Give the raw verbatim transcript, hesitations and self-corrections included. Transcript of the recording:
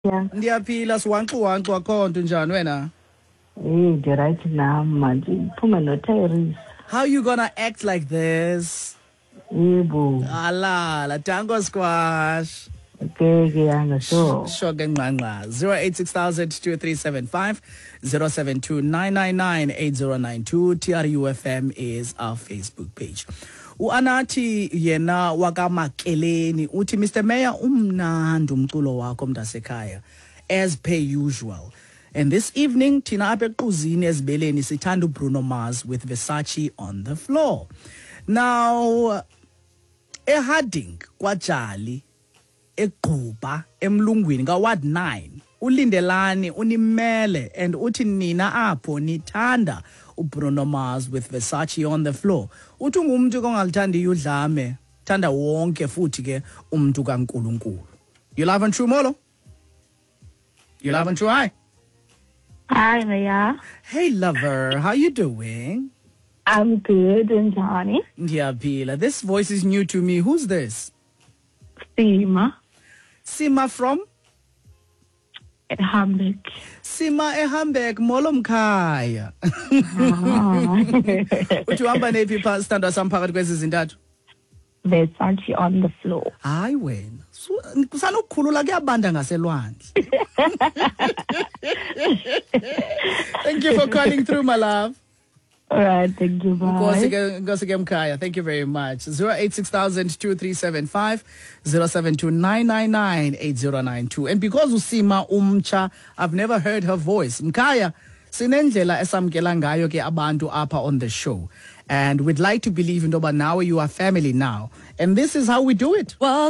Yeah. Ndiyaphila siwanxu wanxu akho nto njani wena? Hey, the right now, man. Puma no tires. How you gonna act like this? Yebo. Ala, la tango squash. Okay, ke anga so. Sure ngqanqa. zero eight six thousand two three seven five zero seven two nine nine nine eight zero nine two. T R U F M is our Facebook page. Uanathi yena wakamakeleni uthi Mister Mayor umnandi umculo wakho mntasekhaya as per usual. And this evening thina apha equzini ezibeleni sithanda uBruno Mars with Versace on the floor. Now eHarding kwaJali eGquba emlungwini ka ward nine ulindelani unimele and uthi nina apho nithanda uBruno Mars with Versace on the floor. Uthi ngumuntu kongalithandi udlame thanda wonke futhi ke umuntu kaNkulunkulu. You live on True Molo? You live on True Hi? Hi, Maya. Hey lover, how you doing? I'm good, and Johnny. Ndiyaphila. This voice is new to me. Who's this? Sima. Sima from? At Hamburg. Sima eHamburg molo mkhaya. Uthi uhamba nephi pha standwa samphakathi kwezi zintathu? Versace on the floor. Hayi wena. Kusanokukhulula kuyabanda ngaselwandle. Thank you for calling through, my love. All right, thank you. Bye. Thank you very much. zero eight six thousand two three seven five zero seven two nine nine nine eight zero nine two. And because Usima umcha, I've never heard her voice. Mkaya, sinendlela esamkela ngayo ke abantu apa on the show. And we'd like to believe in Doba now you are family now. And this is how we do it. Well,